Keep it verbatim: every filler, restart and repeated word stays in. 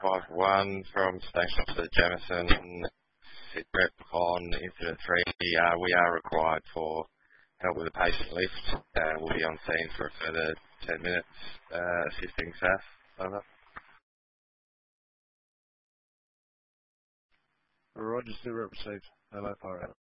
five one from Station Officer Jamison. Rep on incident three. Uh, we are required for help with a patient lift. Uh, we'll be on scene for a further ten minutes, uh, assisting staff. Over. Roger, still received. Hello, fire out.